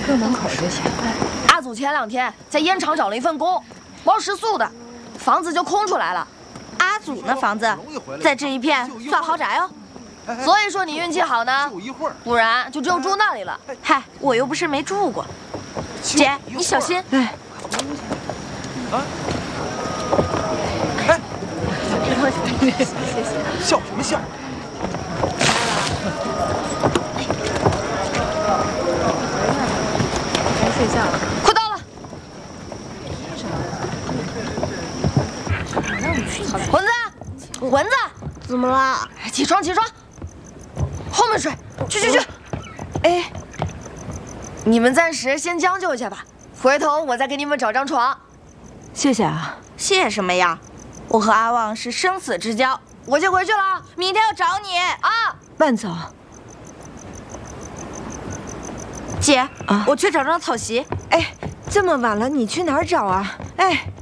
搁门口就行。 阿祖前2天在烟厂找了一份工，包食宿的，房子就空出来了。 阿祖那房子在这一片算豪宅哦。 所以说你运气好呢，不然就只有住那里了。 嗨，我又不是没住过。姐，你小心。 哎。 啊！哎， 谢谢。 笑什么笑？ 该睡觉了。 快到了。蚊子，蚊子， 怎么了？ 起床起床，后面睡，去。 哎， 你们暂时先将就一下吧，回头我再给你们找张床。 谢谢啊。 谢什么呀？我和阿旺是生死之交， 我先回去了啊， 明天要找你啊。 慢走。 姐，我去找张草席。 哎，这么晚了，你去哪儿找啊？哎。